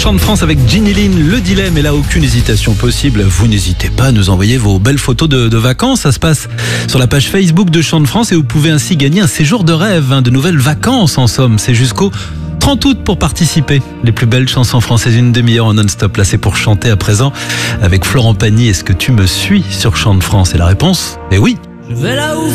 Chant de France avec Ginny Lynn, le dilemme, et là aucune hésitation possible. Vous n'hésitez pas à nous envoyer vos belles photos de vacances. Ça se passe sur la page Facebook de Chant de France et vous pouvez ainsi gagner un séjour de rêve, de nouvelles vacances en somme. C'est jusqu'au 30 août pour participer. Les plus belles chansons françaises, une demi-heure en non-stop. Là, c'est pour chanter à présent avec Florent Pagny. Est-ce que tu me suis sur Chant de France? Et la réponse est oui. Je vais là où